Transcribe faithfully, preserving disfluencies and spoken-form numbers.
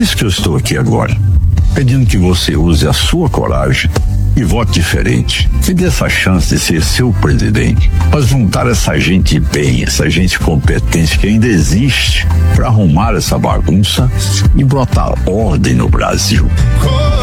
Isso que eu estou aqui agora, pedindo que você use a sua coragem e vote diferente. Me dê essa chance de ser seu presidente, para juntar essa gente bem, essa gente competente que ainda existe, para arrumar essa bagunça e botar ordem no Brasil.